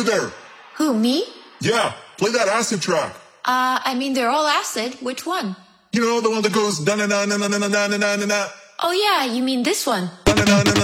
there. Who, me? Yeah, play that acid track. I mean, they're all acid. Which one? You know, the one that goes da na na na na na na na na na. Oh yeah, you mean this one. Da na na na na